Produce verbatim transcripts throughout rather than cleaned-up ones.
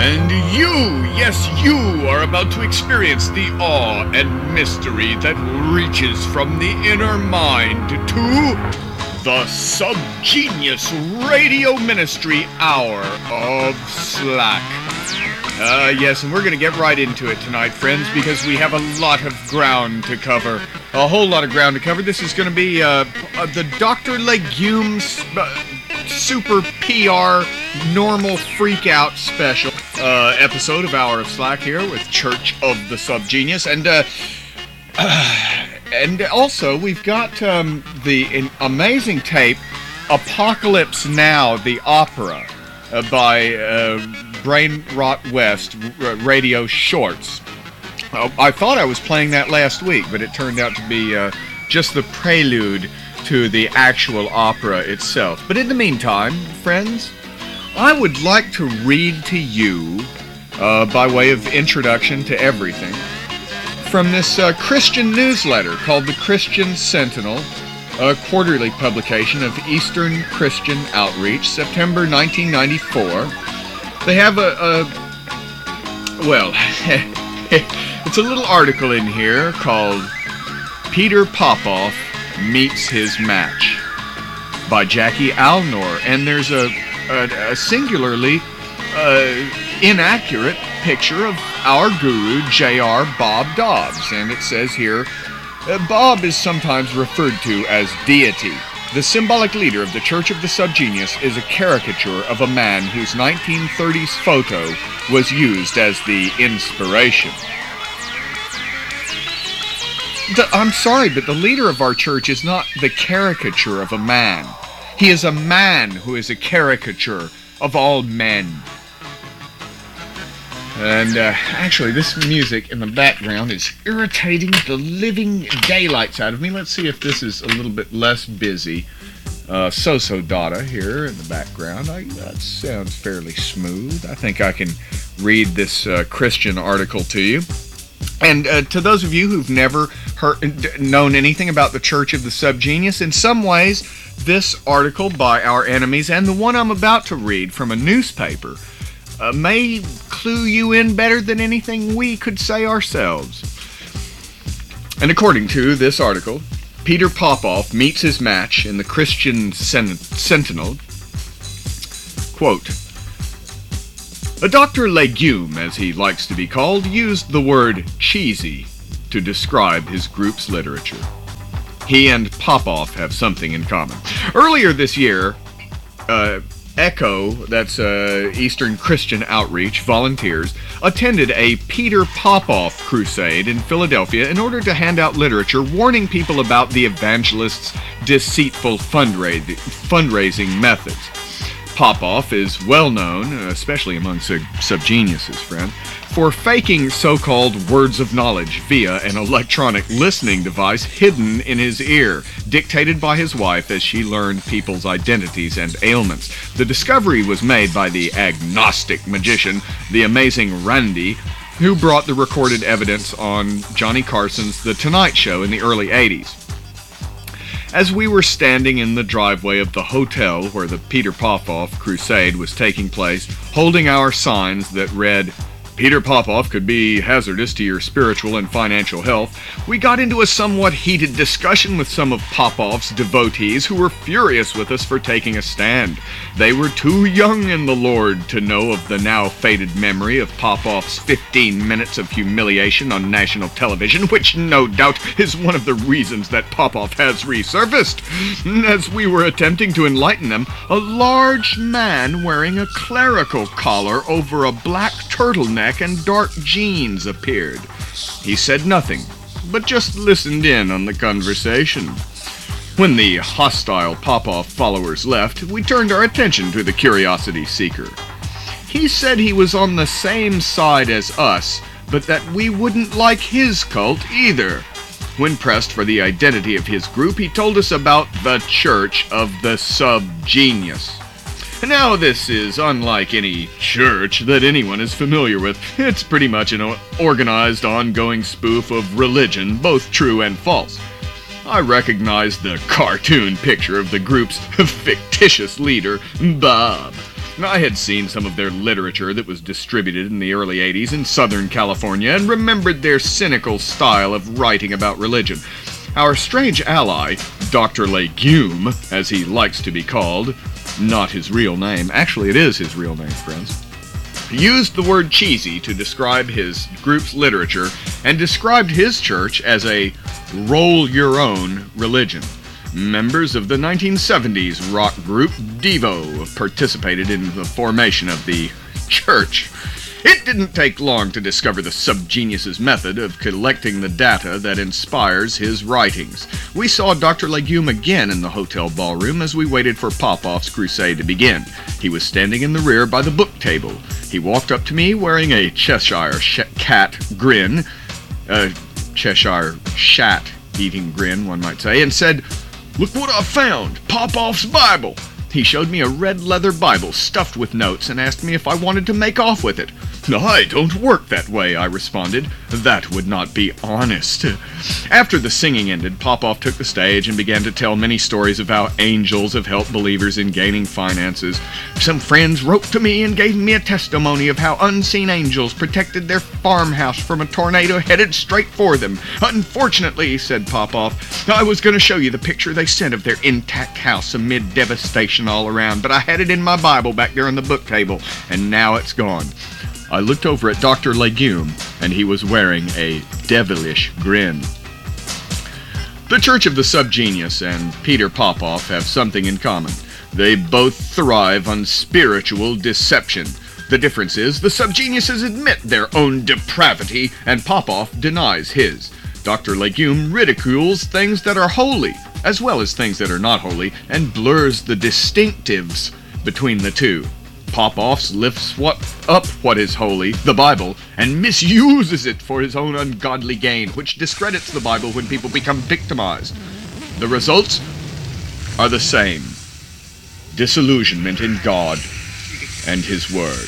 And you, yes, you are about to experience the awe and mystery that reaches from the inner mind to the Subgenius Radio Ministry Hour of Slack. Uh, yes, and we're going to get right into it tonight, friends, because we have a lot of ground to cover. A whole lot of ground to cover. This is going to be uh, uh, the Doctor Legumes uh, Super P R Normal Freak Out Special uh, episode of Hour of Slack here with Church of the Subgenius. And, uh, uh, and also, we've got um, the in- amazing tape Apocalypse Now, the opera, uh, by uh, Brain Rot West r- Radio Shorts. Uh, I thought I was playing that last week, but it turned out to be uh, just the prelude to the actual opera itself. But in the meantime, friends, I would like to read to you, uh, by way of introduction to everything, from this uh, Christian newsletter called the Christian Sentinel, a quarterly publication of Eastern Christian Outreach, September nineteen ninety-four. They have a, a well, it's a little article in here called Peter Popoff Meets His Match by Jackie Alnor, and there's a, a, a singularly uh, inaccurate picture of our guru, J R Bob Dobbs, and it says here, uh, Bob is sometimes referred to as deity. The symbolic leader of the Church of the Subgenius is a caricature of a man whose nineteen thirties photo was used as the inspiration. The, I'm sorry, but the leader of our church is not the caricature of a man. He is a man who is a caricature of all men. And uh, actually, this music in the background is irritating the living daylights out of me. Let's see if this is a little bit less busy. Uh, So-So Dada here in the background. I, that sounds fairly smooth. I think I can read this uh, Christian article to you. And uh, to those of you who've never heard, known anything about the Church of the Subgenius, in some ways, this article by our enemies and the one I'm about to read from a newspaper uh, may clue you in better than anything we could say ourselves. And according to this article, Peter Popoff meets his match in the Christian Sen- Sentinel. Quote, a Doctor Legume, as he likes to be called, used the word cheesy to describe his group's literature. He and Popoff have something in common. Earlier this year, uh, Echo, that's uh, Eastern Christian Outreach, volunteers, attended a Peter Popoff crusade in Philadelphia in order to hand out literature warning people about the evangelist's deceitful fundra- fundraising methods. Popoff is well known, especially among sub- subgeniuses, friend, for faking so-called words of knowledge via an electronic listening device hidden in his ear, dictated by his wife as she learned people's identities and ailments. The discovery was made by the agnostic magician, the amazing Randy, who brought the recorded evidence on Johnny Carson's The Tonight Show in the early eighties. As we were standing in the driveway of the hotel where the Peter Popoff crusade was taking place, holding our signs that read, Peter Popoff could be hazardous to your spiritual and financial health, we got into a somewhat heated discussion with some of Popoff's devotees who were furious with us for taking a stand. They were too young in the Lord to know of the now faded memory of Popoff's fifteen minutes of humiliation on national television, which no doubt is one of the reasons that Popoff has resurfaced. As we were attempting to enlighten them, a large man wearing a clerical collar over a black turtleneck and dark jeans appeared. He said nothing, but just listened in on the conversation. When the hostile Popoff followers left, we turned our attention to the curiosity seeker. He said he was on the same side as us, but that we wouldn't like his cult either. When pressed for the identity of his group, he told us about the Church of the Subgenius. Now, this is unlike any church that anyone is familiar with. It's pretty much an organized, ongoing spoof of religion, both true and false. I recognized the cartoon picture of the group's fictitious leader, Bob. I had seen some of their literature that was distributed in the early eighties in Southern California and remembered their cynical style of writing about religion. Our strange ally, Doctor Legume, as he likes to be called, not his real name, actually it is his real name, friends, used the word cheesy to describe his group's literature and described his church as a roll-your-own religion. Members of the nineteen seventies rock group Devo participated in the formation of the church. It didn't take long to discover the subgenius's method of collecting the data that inspires his writings. We saw Doctor Legume again in the hotel ballroom as we waited for Popoff's crusade to begin. He was standing in the rear by the book table. He walked up to me wearing a Cheshire sh- cat grin, a Cheshire shat-eating grin, one might say, and said, "Look what I found, Popoff's Bible." He showed me a red leather Bible stuffed with notes and asked me if I wanted to make off with it. "I don't work that way," I responded. "That would not be honest." After the singing ended, Popoff took the stage and began to tell many stories of how angels have helped believers in gaining finances. Some friends wrote to me and gave me a testimony of how unseen angels protected their farmhouse from a tornado headed straight for them. "Unfortunately," said Popoff, "I was going to show you the picture they sent of their intact house amid devastation all around, but I had it in my Bible back there on the book table, and now it's gone." I looked over at Doctor Legume, and he was wearing a devilish grin. The Church of the Subgenius and Peter Popoff have something in common. They both thrive on spiritual deception. The difference is the subgeniuses admit their own depravity, and Popoff denies his. Doctor Legume ridicules things that are holy, as well as things that are not holy, and blurs the distinctives between the two. Popoff lifts what, up what is holy, the Bible, and misuses it for his own ungodly gain, which discredits the Bible when people become victimized. The results are the same: disillusionment in God and His Word.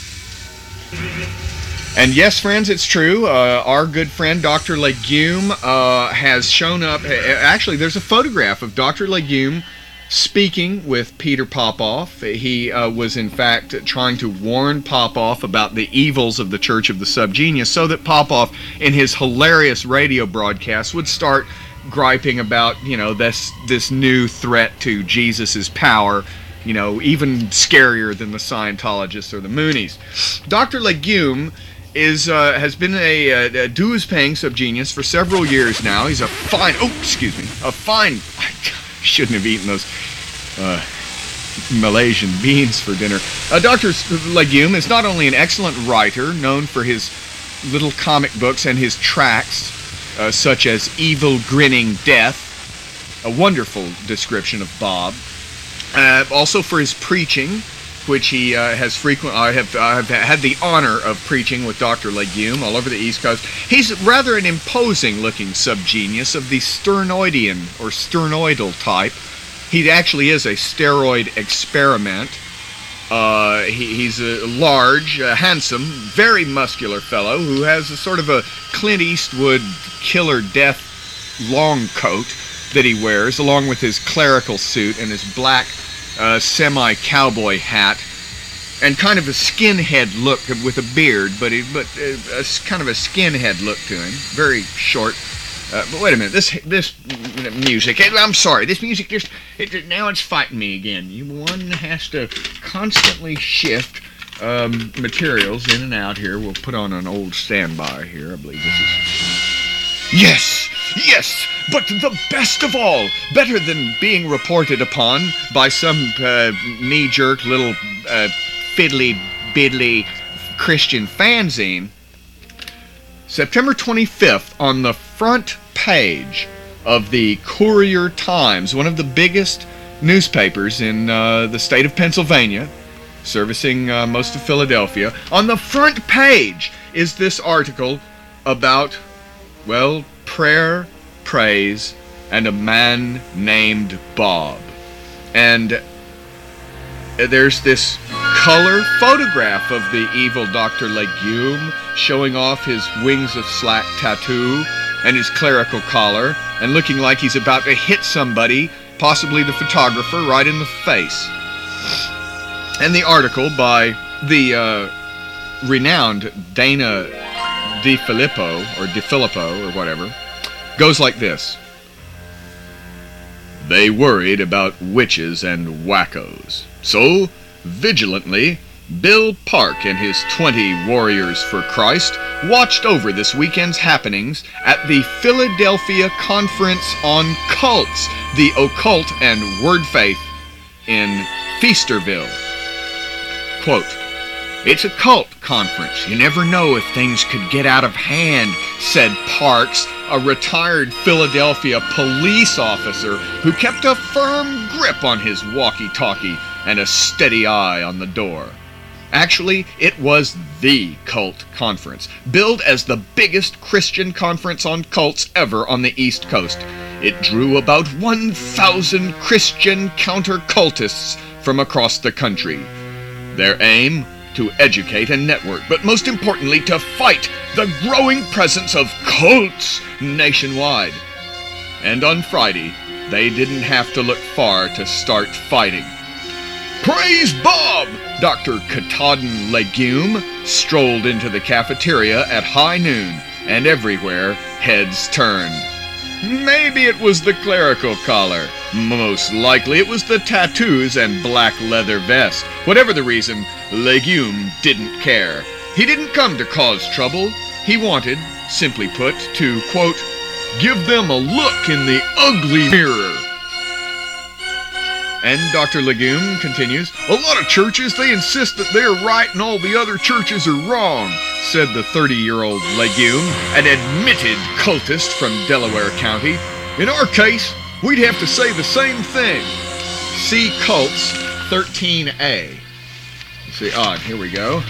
And yes, friends, it's true. Uh, our good friend Doctor Legume uh, has shown up. Actually, there's a photograph of Doctor Legume speaking with Peter Popoff. He uh, was, in fact, trying to warn Popoff about the evils of the Church of the Subgenius so that Popoff, in his hilarious radio broadcast, would start griping about, you know, this, this new threat to Jesus' power, you know, even scarier than the Scientologists or the Moonies. Doctor Legume is uh, has been a, a, a dues-paying subgenius for several years now. He's a fine, oh, excuse me, a fine, I shouldn't have eaten those uh, Malaysian beans for dinner. Uh, Doctor Legume is not only an excellent writer, known for his little comic books and his tracts, uh, such as Evil Grinning Death, a wonderful description of Bob, uh, also for his preaching, which he uh, has frequent. I have I have had the honor of preaching with Doctor Legume all over the East Coast. He's rather an imposing-looking subgenius of the sternoidean or sternoidal type. He actually is a steroid experiment. Uh, he, he's a large, uh, handsome, very muscular fellow who has a sort of a Clint Eastwood killer death long coat that he wears, along with his clerical suit and his black Uh, semi-cowboy hat, and kind of a skinhead look with a beard, but he, but uh, a, kind of a skinhead look to him. Very short. Uh, but wait a minute, this this music. I'm sorry, this music just it, now it's fighting me again. You, one has to constantly shift um, materials in and out here. We'll put on an old standby here. I believe this is. Yes. Yes, but the best of all, better than being reported upon by some uh, knee-jerk little uh, fiddly-biddly Christian fanzine, September twenty-fifth, on the front page of the Courier Times, one of the biggest newspapers in uh, the state of Pennsylvania, servicing uh, most of Philadelphia, on the front page is this article about, well, prayer, praise, and a man named Bob. And there's this color photograph of the evil Doctor Legume showing off his wings of slack tattoo and his clerical collar and looking like he's about to hit somebody, possibly the photographer, right in the face. And the article by the uh, renowned Dana DeFilippo, or DeFilippo, or whatever, goes like this. They worried about witches and wackos. So, vigilantly, Bill Park and his twenty Warriors for Christ watched over this weekend's happenings at the Philadelphia Conference on Cults, the Occult and Word Faith in Feasterville. Quote, "It's a cult conference. You never know if things could get out of hand," said Parks, a retired Philadelphia police officer who kept a firm grip on his walkie-talkie and a steady eye on the door. Actually, it was the cult conference, billed as the biggest Christian conference on cults ever on the East Coast. It drew about one thousand Christian counter-cultists from across the country. Their aim? To educate and network, but most importantly, to fight the growing presence of cults nationwide. And on Friday, they didn't have to look far to start fighting. Praise Bob! Doctor Katahdin Legume strolled into the cafeteria at high noon, and everywhere heads turned. Maybe it was the clerical collar. Most likely it was the tattoos and black leather vest. Whatever the reason, Legume didn't care. He didn't come to cause trouble. He wanted, simply put, to, quote, give them a look in the ugly mirror. And Doctor Legume continues, a lot of churches, they insist that they're right and all the other churches are wrong, said the thirty-year-old Legume, an admitted cultist from Delaware County. In our case, we'd have to say the same thing. See Cults thirteen A. See, on, here we go.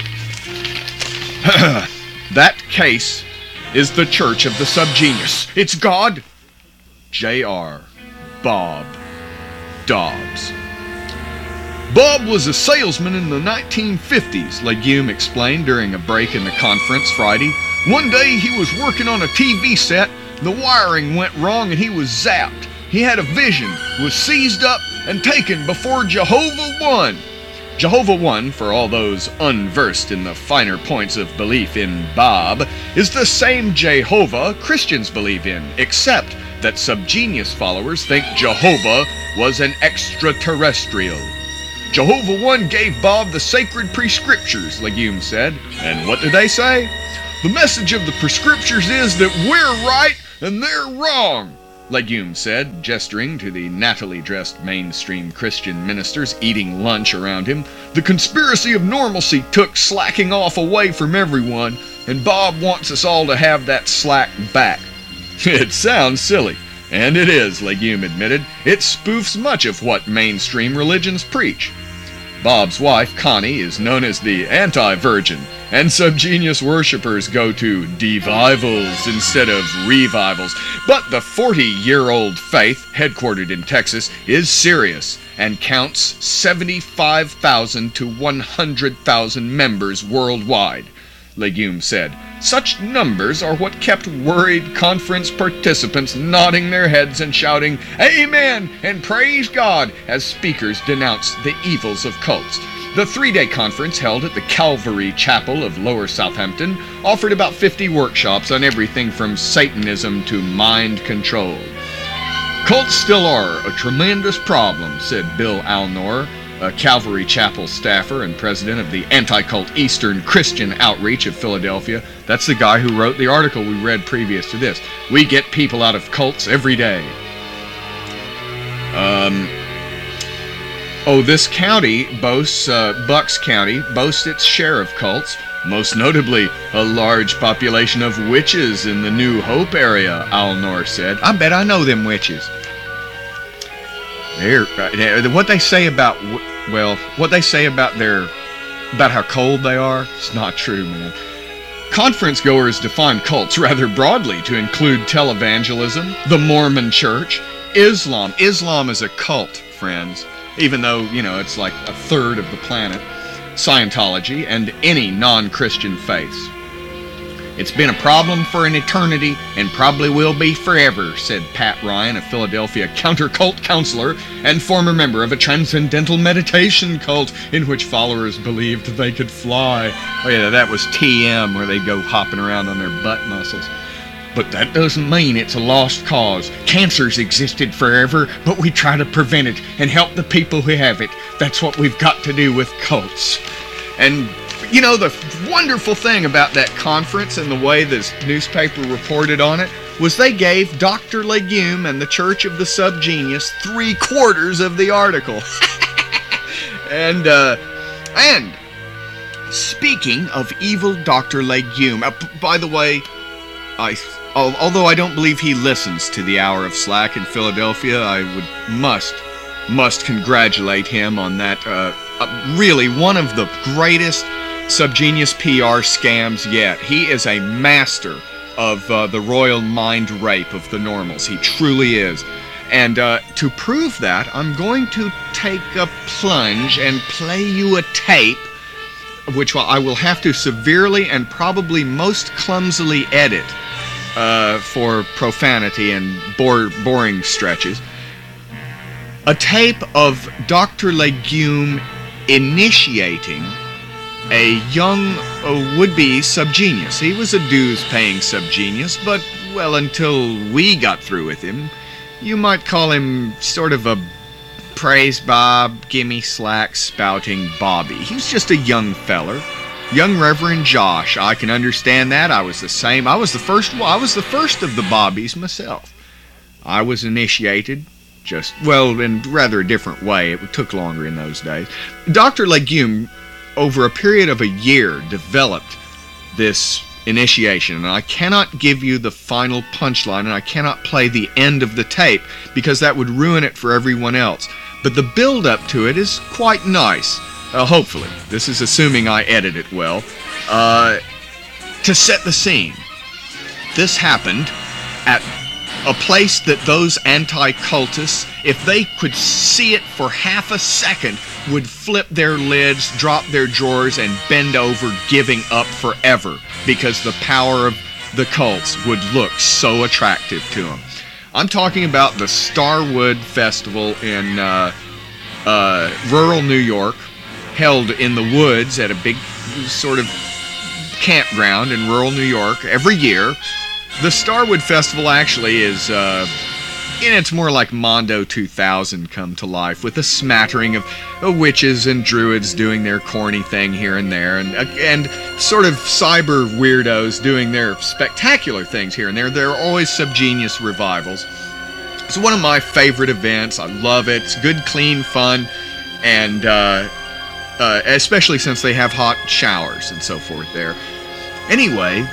That case is the Church of the Subgenius. It's God. J R Bob Dobbs. Bob was a salesman in the nineteen fifties, Legume explained during a break in the conference Friday. One day he was working on a T V set, the wiring went wrong and he was zapped. He had a vision, was seized up and taken before Jehovah One. Jehovah One, for all those unversed in the finer points of belief in Bob, is the same Jehovah Christians believe in, except that Subgenius followers think Jehovah was an extraterrestrial. Jehovah One gave Bob the sacred prescriptures, Legume said. And what did they say? The message of the prescriptures is that we're right and they're wrong, Legume said, gesturing to the nattily-dressed mainstream Christian ministers eating lunch around him. The conspiracy of normalcy took slacking off away from everyone, and Bob wants us all to have that slack back. It sounds silly, and it is, Legume admitted. It spoofs much of what mainstream religions preach. Bob's wife, Connie, is known as the anti-virgin, and Subgenius worshippers go to devivals instead of revivals. But the forty-year-old faith, headquartered in Texas, is serious and counts seventy-five thousand to one hundred thousand members worldwide, Legume said. Such numbers are what kept worried conference participants nodding their heads and shouting, Amen and praise God, as speakers denounced the evils of cults. The three-day conference held at the Calvary Chapel of Lower Southampton offered about fifty workshops on everything from Satanism to mind control. Cults still are a tremendous problem, said Bill Alnor, a Calvary Chapel staffer and president of the anti-cult Eastern Christian Outreach of Philadelphia. That's the guy who wrote the article we read previous to this. We get people out of cults every day. Um... Oh, this county boasts, uh, Bucks County, boasts its share of cults, most notably a large population of witches in the New Hope area, Alnor said. I bet I know them witches. They're, uh, what they say about, well, what they say about their, about how cold they are, it's not true, man. Conference goers define cults rather broadly to include televangelism, the Mormon Church, Islam. Islam is a cult, friends. Even though, you know, it's like a third of the planet, Scientology, and any non-Christian faiths. It's been a problem for an eternity and probably will be forever, said Pat Ryan, a Philadelphia counter-cult counselor and former member of a transcendental meditation cult in which followers believed they could fly. Oh yeah, that was T M, where they go hopping around on their butt muscles. But that doesn't mean it's a lost cause. Cancer's existed forever, but we try to prevent it and help the people who have it. That's what we've got to do with cults. And you know, the wonderful thing about that conference and the way this newspaper reported on it was they gave Doctor Legume and the Church of the Subgenius three quarters of the article. and, uh, and, speaking of evil Doctor Legume, uh, by the way, I, although I don't believe he listens to the Hour of Slack in Philadelphia, I would must, must congratulate him on that, uh, uh really one of the greatest Subgenius P R scams yet. He is a master of uh, the royal mind rape of the normals. He truly is. And uh, to prove that, I'm going to take a plunge and play you a tape, which I will have to severely and probably most clumsily edit uh, for profanity and bore boring stretches. A tape of Doctor Legume initiating a young uh, would-be subgenius. He was a dues-paying subgenius, but, well, until we got through with him, you might call him sort of a praise Bob, gimme slack spouting Bobby. He was just a young feller. Young Reverend Josh. I can understand that. I was the same. I was the first I was the first of the Bobbies myself. I was initiated just, well, in rather a different way. It took longer in those days. Doctor Legume, over a period of a year, developed this initiation, and I cannot give you the final punchline, and I cannot play the end of the tape because that would ruin it for everyone else. But the build-up to it is quite nice. Uh, hopefully. This is assuming I edit it well. Uh, to set the scene, this happened at a place that those anti-cultists, if they could see it for half a second, would flip their lids, drop their drawers, and bend over, giving up forever, because the power of the cults would look so attractive to them. I'm talking about the Starwood Festival in uh, uh, rural New York, held in the woods at a big sort of campground in rural New York every year. The Starwood Festival actually is, uh, and it's more like Mondo two thousand come to life, with a smattering of uh, witches and druids doing their corny thing here and there, and uh, and sort of cyber weirdos doing their spectacular things here and there. There are always subgenius revivals. It's one of my favorite events. I love it. It's good, clean fun, and uh, uh, especially since they have hot showers and so forth there. Anyway,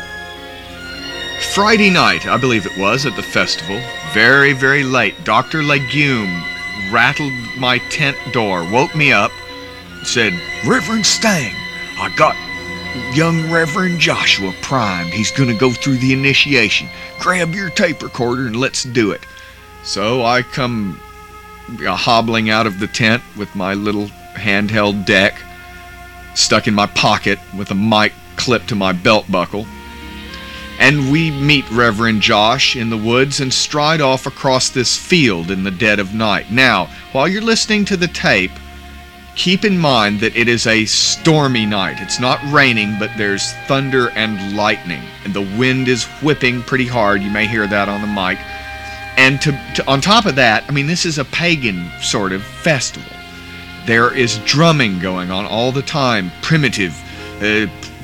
Friday night, I believe it was, at the festival, very, very late, Doctor Legume rattled my tent door, woke me up, said, "Reverend Stang, I got young Reverend Joshua primed. He's going to go through the initiation. Grab your tape recorder and let's do it." So I come uh, hobbling out of the tent with my little handheld deck stuck in my pocket with a mic clipped to my belt buckle. And we meet Reverend Josh in the woods and stride off across this field in the dead of night. Now, while you're listening to the tape, keep in mind that it is a stormy night. It's not raining, but there's thunder and lightning, and the wind is whipping pretty hard. You may hear that on the mic. And to, to, on top of that, I mean, this is a pagan sort of festival. There is drumming going on all the time, primitive, uh,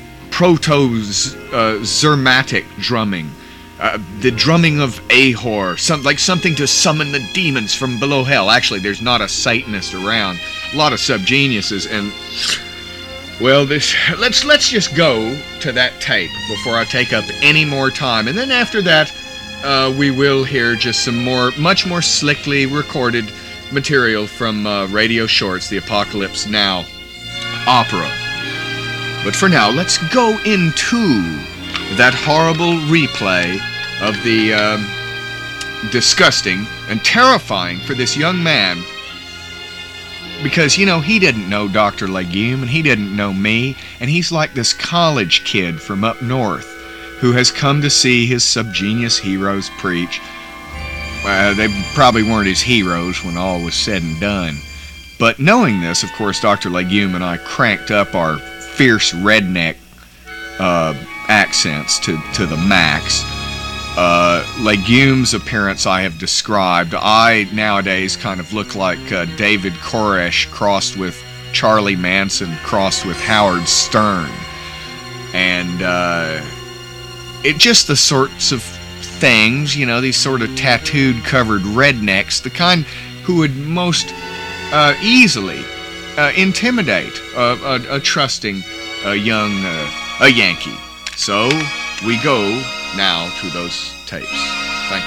proto-Zermatic uh, drumming, uh, the drumming of Ahor, some, like something to summon the demons from below hell. Actually, there's not a Satanist around. A lot of subgeniuses, and well, this let's let's just go to that tape before I take up any more time, and then after that, uh, we will hear just some more, much more slickly recorded material from uh, Radio Shorts, the Apocalypse Now opera. But for now, let's go into that horrible replay of the uh, disgusting and terrifying for this young man, because, you know, he didn't know Doctor Legume, and he didn't know me, and he's like this college kid from up north who has come to see his subgenius heroes preach. Uh, they probably weren't his heroes when all was said and done. But knowing this, of course, Doctor Legume and I cranked up our fierce redneck uh, accents to, to the max. Uh, Legume's appearance I have described. I nowadays kind of look like uh, David Koresh crossed with Charlie Manson crossed with Howard Stern. And uh, it just the sorts of things, you know, these sort of tattooed covered rednecks, the kind who would most uh, easily uh, intimidate a, a, a trusting uh, young uh, a Yankee. So we go now to those tapes. Thank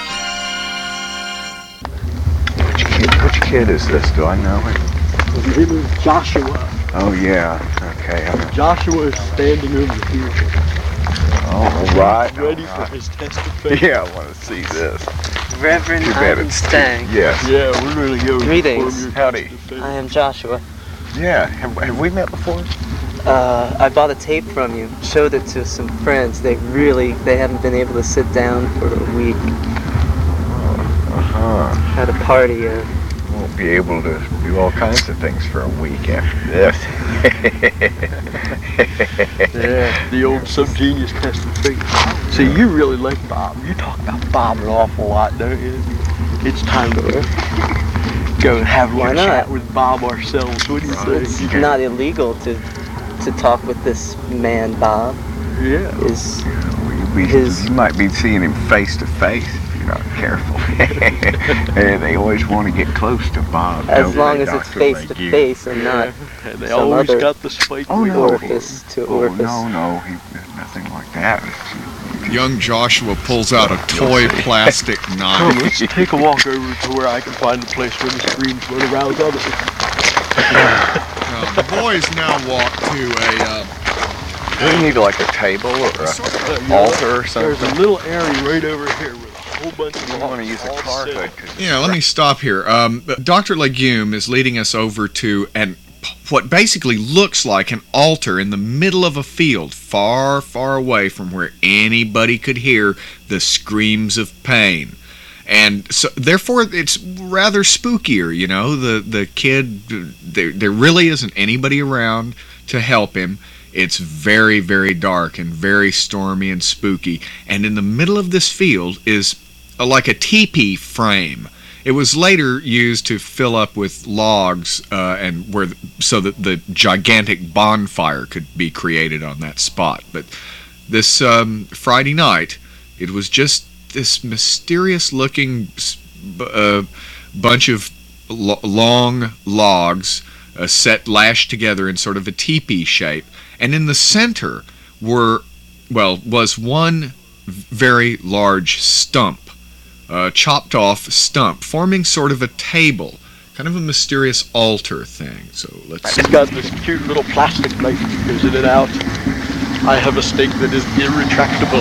you. Which kid, which kid is this? Do I know it? His name is Joshua. Oh yeah, okay. I'm... Joshua is standing over here. Oh, all right. Ready all right. for his test of faith. Yeah, I want to see this. Reverend Too bad Ivan it's Stang. Yes. Yeah, we're going to go. Greetings. Howdy. I am Joshua. Yeah. Have, have we met before? Uh, I bought a tape from you, showed it to some friends. They really, they haven't been able to sit down for a week. Uh huh. Had a party. Uh, Won't be able to do all kinds of things for a week after this. Yeah, the old subgenius test of faith. See, you really like Bob. You talk about Bob an awful lot, don't you? It's time to go and have a Why little not? chat with Bob ourselves. What do you it's think? not illegal to to talk with this man, Bob. Yeah. Is we, we, His- you might be seeing him face to face if you're not careful. And they always want to get close to Bob. as don't long they, as it's Doctor face to Legume? face and not Yeah, and they some always other got the spike. Oh, no. orifice to Oh, orifice. no, no, he, nothing like that. Young Joshua pulls out a toy plastic Come, knife. let's take a walk over to where I can find a place where the screams won't arouse others. Uh, the boys now walk to a uh, Do we need like a table or a Uh, you know, altar or There's something? a little area right over here with a whole bunch of You want to use a all car set hood? up. 'cause Yeah, let me stop here. Um, Doctor Legume is leading us over to an what basically looks like an altar in the middle of a field, far, far away from where anybody could hear the screams of pain. And so, therefore, it's rather spookier, you know. The the kid, there, there really isn't anybody around to help him. It's very, very dark and very stormy and spooky. And in the middle of this field is a, like a teepee frame. It was later used to fill up with logs, uh, and where so that the gigantic bonfire could be created on that spot. But this um, Friday night, it was just this mysterious-looking uh, bunch of lo- long logs uh, set lashed together in sort of a teepee shape, and in the center were, well, was one very large stump. Uh, chopped off stump, forming sort of a table, kind of a mysterious altar thing. So let's see. It's got this cute little plastic knife that goes in and out. I have a stake that is irretractable.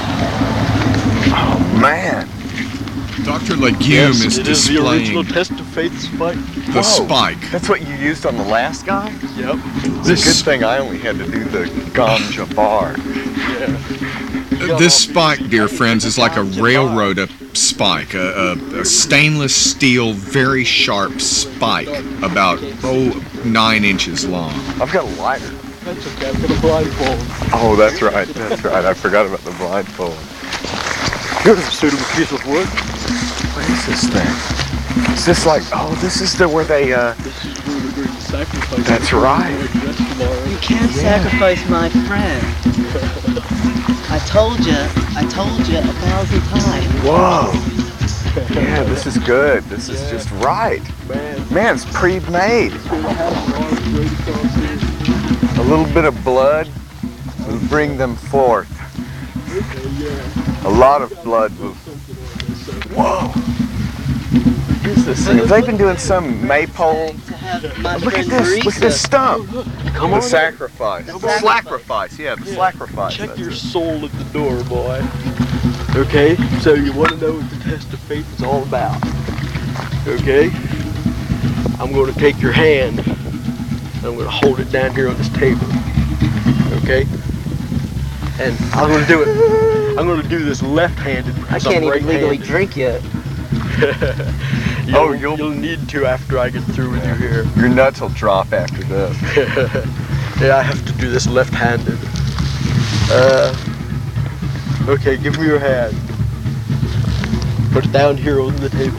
Oh man, Doctor Legume Yes, is it is the original displaying test of faith spike. the Whoa. spike. that's what you used on the last guy? Yep. It's This- a good thing I only had to do the ganja bar. Yeah. This spike, dear friends, is like a railroad up spike, a, a, a stainless steel, very sharp spike, about oh nine inches long. I've got a lighter. That's okay. I've got a blindfold. Oh, that's right. That's right. I forgot about the blindfold. Here's a suitable piece of wood. What is this thing? Is this like? Oh, this is the where they. uh This is where we're going to sacrifice. That's it. right. That's tomorrow. You can't sacrifice my friend. I told you, I told you a thousand times. Whoa. Yeah, this is good. This is just right. Man, Man, it's pre-made. it's going to have arms right across here. A little bit of blood will bring them forth. Yeah. A lot of blood will. Whoa. What is this thing? Have they been doing some maypole? To have my Look at friend this. Look at this Teresa- stump. Come The on. sacrifice. The The sacrifice. Yeah, the Yeah. sacrifice. Check That's your it. soul at the door, boy. Okay? So you want to know what the test of faith is all about. Okay? I'm going to take your hand and I'm going to hold it down here on this table. Okay? and I'm gonna do it. I'm gonna do this left-handed. I can't even legally drink yet. you'll, Oh, you'll- you'll need to after I get through with you here. Your nuts will drop after this. Yeah, I have to do this left-handed. Uh, okay, give me your hand. Put it down here on the table.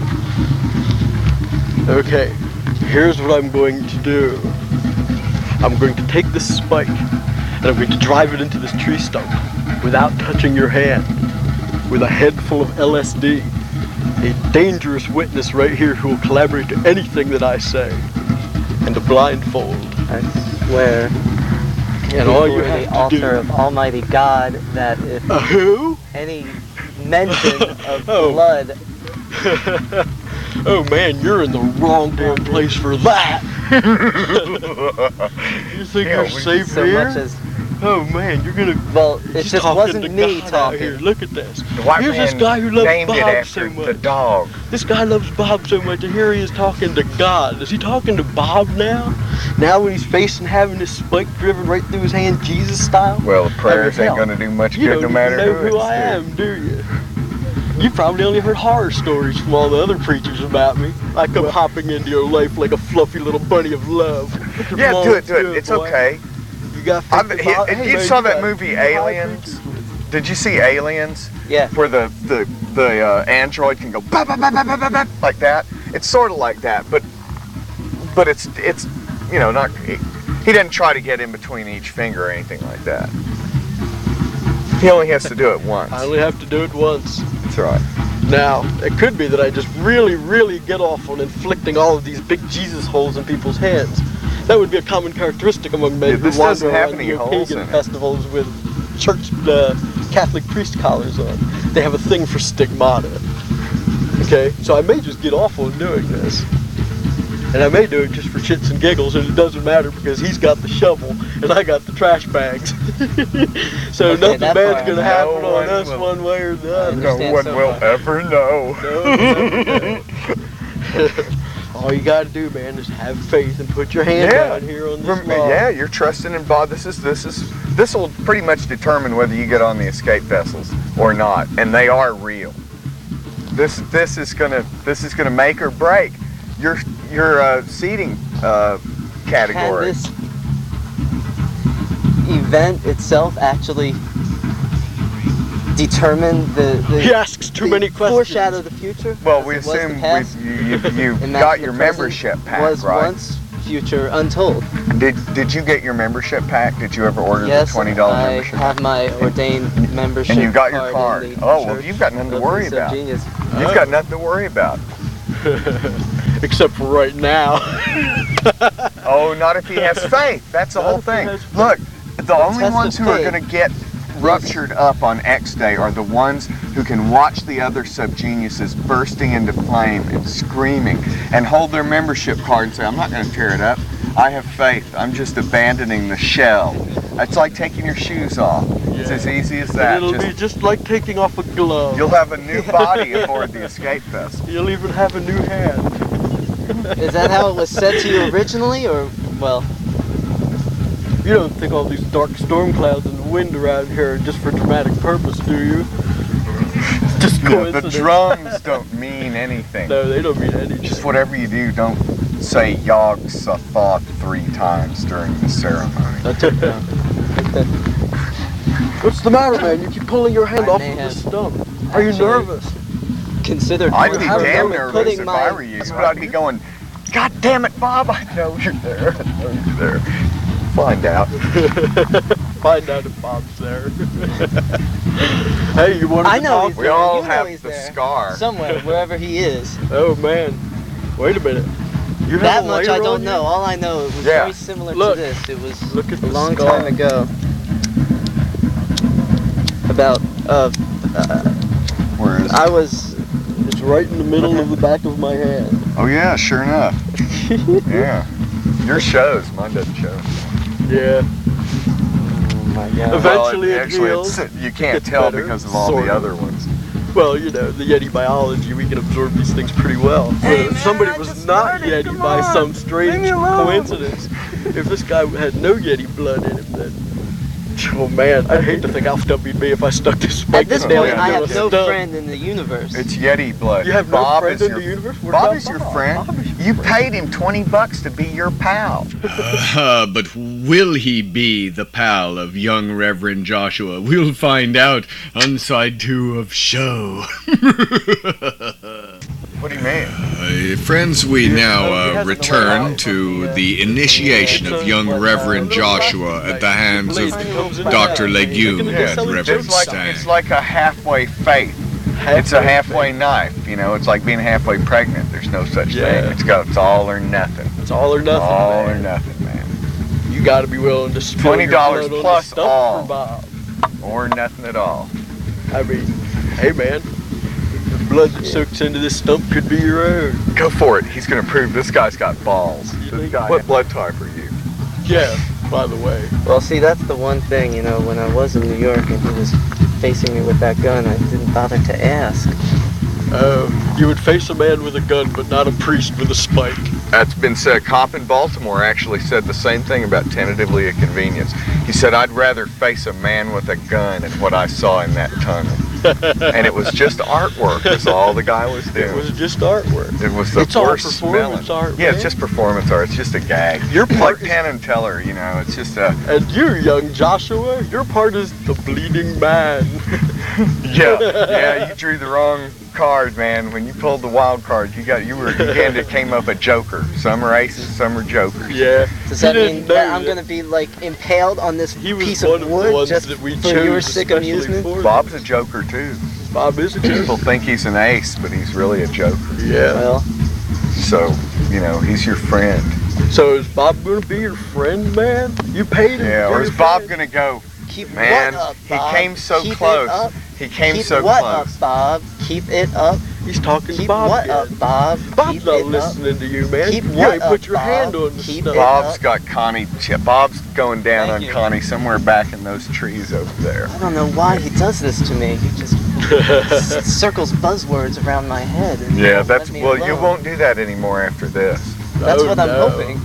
Okay, here's what I'm going to do. I'm going to take this spike and I'm going to drive it into this tree stump without touching your hand with a head full of L S D. A dangerous witness right here who will collaborate to anything that I say. And a blindfold. I swear, And all you before have the to altar do... of Almighty God, that if A who? any mention of Oh. blood, Oh man, you're in the wrong damn place for that. You think Yeah, you're we- safe so here? much as, Oh man, you're gonna. well, it he's just talking wasn't to me God out here. talking. Look at this. The white Here's man this guy who loves named Bob it after so the much. dog. This guy loves Bob so much, and here he is talking to God. Is he talking to Bob now? Now when he's facing having this spike driven right through his hand, Jesus style? Well, the prayers hell, ain't gonna do much You good don't no even matter know who, who it's I to. am, do you? You probably only heard horror stories from all the other preachers about me. I come hopping into your life like a fluffy little bunny of love. Yeah, Come do on, it, do it. good It's boy. okay. You got I've, faith he, about- if hey, you man, saw you that got movie high Aliens, preachers with- did you see Aliens? Yeah. Where the the the uh, android can go bop, bop, bop, bop, bop, bop, bop, like that. It's sort of like that, but but it's it's you know not. He, he doesn't try to get in between each finger or anything like that. He only has to do it once. I only have to do it once. That's right. Now, it could be that I just really, really get off on inflicting all of these big Jesus holes in people's hands. That would be a common characteristic among men Yeah, who this wander doesn't have around any near holes pagan in it. festivals with church uh, Catholic priest collars on. They have a thing for stigmata. Okay, so I may just get off on doing this. And I may do it just for shits and giggles, and it doesn't matter because he's got the shovel and I got the trash bags. So Okay, nothing that bad's part- gonna No happen on one us will- one way or the I other. No understand one so will far. ever know. No, all you gotta do, man, is have faith and put your hand Yeah. down here on this Rem- log. yeah, you're trusting in God. This is this is this will pretty much determine whether you get on the escape vessels or not, and they are real. This this is gonna this is gonna make or break your your uh, seating uh, Can category. this event itself actually determine the, the He asks too the many questions. foreshadow the future? Well, as we it was the assume past? we, you, you, you And got that's your the present membership pack, was right? once future untold. Did did you get your membership pack? Did you ever order Yes, the twenty dollar I membership? have my ordained membership. And you got your card. card. in the Oh, well, Church you've got nothing to of worry the about. Genius. You've got nothing to worry about. Except for right now. Oh, not if he has faith. That's the Not whole if he thing. has faith. Look, the only test ones of who are faith. going to get ruptured up on X Day are the ones who can watch the other subgeniuses bursting into flame and screaming and hold their membership card and say, I'm not going to tear it up. I have faith. I'm just abandoning the shell. It's like taking your shoes off. It's Yeah. as easy as And that. it'll Just- be just like taking off a glove. you'll have a new body aboard the escape vessel. You'll even have a new hand. Is that how it was said to you originally, or well? You don't think all these dark storm clouds and the wind around here are just for dramatic purpose, do you? Just No, the coincidence. drums don't mean anything. No, they don't mean anything. Just whatever you do, don't say Yog Sothoth three times during the ceremony. That's it now. What's the matter, man? You keep pulling your hand I off may of the have stump. Are you actually- nervous? Considered. I'd be I damn remember nervous putting if my, I were you. I'd be going, God damn it, Bob, I know you're there. I know you're there. Find out. Find out if Bob's there. Hey, you want to I know talk? he's We there. all You know have he's the there. scar. Somewhere, wherever he is. Oh man, wait a minute. You have That a much lighter I on don't you? know. All I know it was Yeah. very similar Look. to this. It was Look at a the long scar. time ago. About uh, uh Where is I was It's right in the middle of the back of my hand. Oh, yeah, sure enough. Yeah. Your shows, mine doesn't show. Yeah. oh my god. Eventually well, it actually, heals. it's, you can't Gets tell better, because of all sort the of. other ones. Well, you know, the Yeti biology, we can absorb these things pretty well. But if somebody was not Yeti by some strange coincidence, if this guy had no Yeti blood in him, then Oh man, I'd hate to think how tough he'd be if I stuck this spike At this in his point, head I and have it no was stuck. friend in the universe. It's Yeti blood. You have no Bob friend is in your, the universe? What Bob about is your Bob? friend. Bob is your You friend. paid him twenty bucks to be your pal. Uh, but will he be the pal of young Reverend Joshua? We'll find out on side two of Show. What do you mean? Uh, friends, we now uh, return to the initiation of young Reverend Joshua at the hands of Doctor Legume Yeah, and Reverend it's like Stang. it's like a halfway faith. It's a halfway knife. You know, it's like being halfway pregnant. There's no such Yeah. thing. It's got it's all or nothing. It's all or nothing, All man. or nothing, man. You gotta be willing to spill twenty your dollars blood on plus the stump all. for Bob. Or nothing at all. I mean, hey man, the blood that soaks into this stump could be your own. Go for it. He's gonna prove this guy's got balls. This guy. What blood type are you? Yeah, by the way. Well, see, that's the one thing, you know, when I was in New York and he was facing me with that gun, I didn't bother to ask. Uh, you would face a man with a gun, but not a priest with a spike. That's been said. A cop in Baltimore actually said the same thing about tentatively a convenience. He said, I'd rather face a man with a gun than what I saw in that tunnel. And it was just artwork, is all the guy was doing. It was just artwork. It was the It's all worst performance smelling. art, Yeah, man. it's just performance art. It's just a gag. Your Like part is, Penn and Teller, you know. It's just a and you, young Joshua, your part is the bleeding man. yeah, yeah. You drew the wrong card, man. When you pulled the wild card, you got you were you again. It came up a joker. Some are aces, some are jokers. Yeah. Does He that didn't mean know that I'm that. going to be, like, impaled on this He was piece one of of the wood ones just that we for chose your sick especially amusement? for. Bob's a joker too. Bob is a joker. People think he's an ace, but he's really a joker. Yeah. Well, So, you know, he's your friend. So is Bob going to be your friend, man? You paid him. Yeah. to Or be is your Bob friend? gonna go? keep Man, what up, he Bob? came so Keep it close. up. He came Keep so what close. up, Bob? Keep it up. He's talking to Keep Bob what again. up, Bob? Bob's Keep not it listening to you, man. Keep you what ain't up, put your Bob? hand on the Keep stuff. it Bob's up. got Connie. Bob's going down Thank on you. Connie somewhere back in those trees over there. I don't know why he does this to me. He just s- circles buzzwords around my head. And Yeah, won't that's let me well. You alone. won't do that anymore after this. That's Oh, what I'm no. hoping.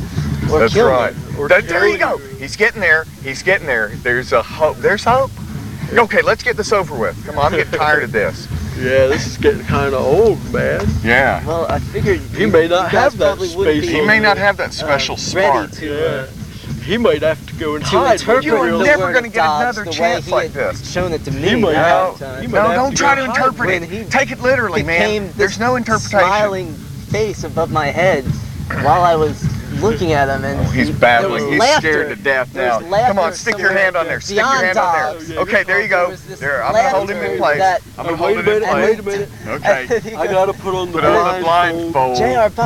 Or That's kill right. me. Or That- there you kill go. you. He's getting there. He's getting there. There's a hope. There's hope. Okay, let's get this over with. Come on, I'm getting tired of this. Yeah, this is getting kind of old, man. Yeah. Well, I figured He you, may not you guys have that probably wouldn't space be, He may not have that uh, special ready spark. to, uh, He might have to go and to hide. interpret You are the never word gonna of get Dobbs another the way chance he like had this. shown it to me. He might that have- one time. he might No, have don't to try go to hide interpret when it. he Take it literally, became man. this There's no interpretation. Smiling face above my head while I was looking at him, and Oh, he's he- babbling. there was He's laughter. scared to death There now. was laughter Come on, stick your hand on there. Stick your beyond hand on Dobbs. there. Okay, there you There go. was this There, I'm gonna hold him in laughter place. that- I'm gonna Oh, hold wait him a in minute, place. wait a minute. Okay. I gotta put on the Put on the blindfold. blindfold. J R.